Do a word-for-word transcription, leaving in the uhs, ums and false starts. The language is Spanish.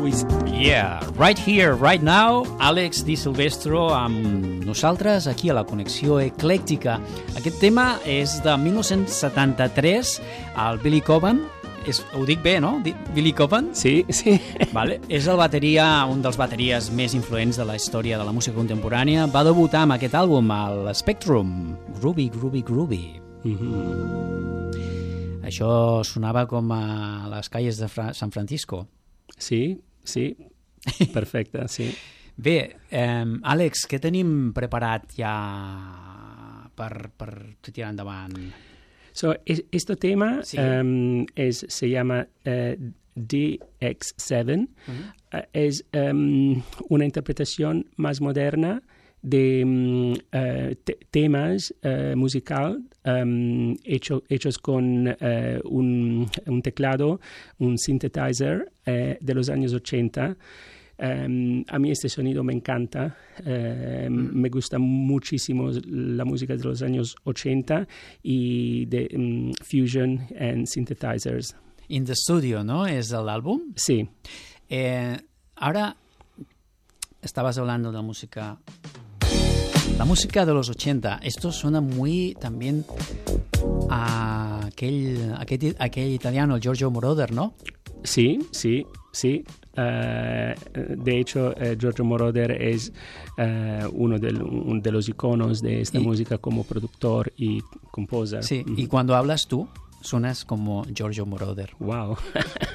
we... Yeah, right here, right now, Àlex Di Silvestro amb nosaltres aquí a la Connexió Eclèctica. Aquest tema és de mil nou-cents setanta-tres, el Billy Cobham, és, ho dic bé, no? Billy Cobham? Sí, sí. Vale. És el bateria, un dels bateries més influents de la història de la música contemporània. Va debutar amb aquest àlbum, al Spectrum. Groovy, groovy, groovy. Mm-hmm. Això sonava com a les calles de Fra- San Francisco. Sí, sí. Perfecte, sí. Bé, eh, Àlex, què tenim preparat ja per, per tirar endavant? So, es, este tema Sí. um, es, se llama uh, D X siete. Uh-huh. Uh, es um, una interpretación más moderna de um, uh, te- temas uh, musical um, hecho, hechos con uh, un, un teclado, un synthesizer uh, de los años ochenta. Um, a mí este sonido me encanta, uh, mm. me gusta muchísimo la música de los años ochenta y de um, fusion and synthesizers. In the Studio, ¿no? ¿Es el álbum? Sí. Eh, ahora estabas hablando de la música... La música de los ochenta. Esto suena muy también a aquel, aquel, aquel italiano, Giorgio Moroder, ¿no? Sí, sí, sí. Uh, de hecho, uh, Giorgio Moroder es uh, uno, del, un de los iconos de esta y, música como productor y composer. Sí, mm-hmm. Y cuando hablas tú, suenas como Giorgio Moroder. Wow.